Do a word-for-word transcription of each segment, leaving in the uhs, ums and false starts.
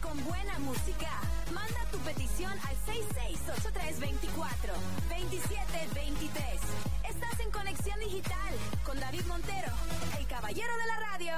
con buena música. Manda tu petición al seis seis ocho tres dos cuatro, dos siete dos tres. Estás en Conexión Digital con David Montero, el caballero de la radio.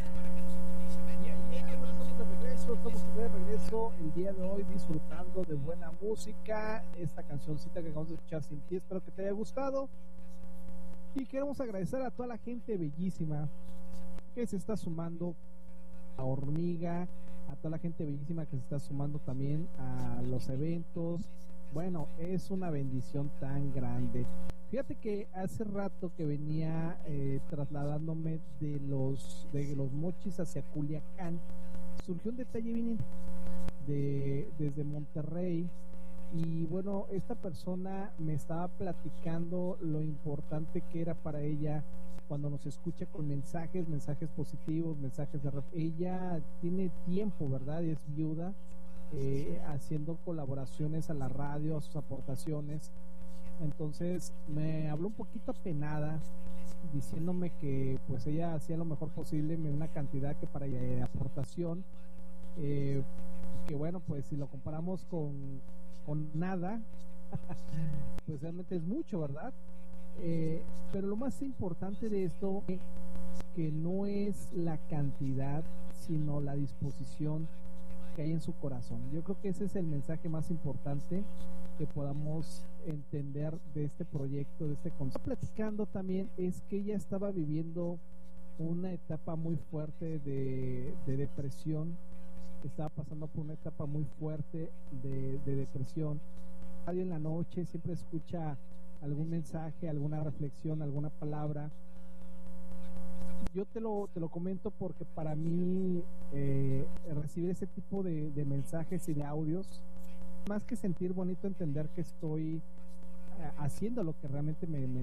Estamos de regreso, estamos de regreso el día de hoy disfrutando de buena música. Esta cancioncita que acabamos de escuchar, Sin Ti, espero que te haya gustado. Y queremos agradecer a toda la gente bellísima que se está sumando a Hormiga, a toda la gente bellísima que se está sumando también a los eventos. Bueno, es una bendición tan grande. Fíjate que hace rato que venía eh, trasladándome de los de los Mochis hacia Culiacán, surgió un detalle bien de desde Monterrey. Y bueno, esta persona me estaba platicando lo importante que era para ella cuando nos escucha con mensajes, mensajes positivos, mensajes de... Ella tiene tiempo, ¿verdad? Y es viuda, eh, haciendo colaboraciones a la radio, a sus aportaciones. Entonces me habló un poquito apenada, diciéndome que pues ella hacía lo mejor posible, una cantidad que para ella de aportación, eh, que bueno, pues si lo comparamos con con nada, pues realmente es mucho, ¿verdad? Eh, pero lo más importante de esto es que no es la cantidad, sino la disposición que hay en su corazón. Yo creo que ese es el mensaje más importante que podamos entender de este proyecto, de este concepto. Platicando también es que ella estaba viviendo una etapa muy fuerte de, de depresión. Estaba pasando por una etapa muy fuerte de, de depresión. Radio en la noche siempre escucha algún mensaje, alguna reflexión, alguna palabra. Yo te lo, te lo comento porque para mí eh, recibir ese tipo de, de mensajes y de audios, más que sentir bonito, entender que estoy eh, haciendo lo que realmente me, me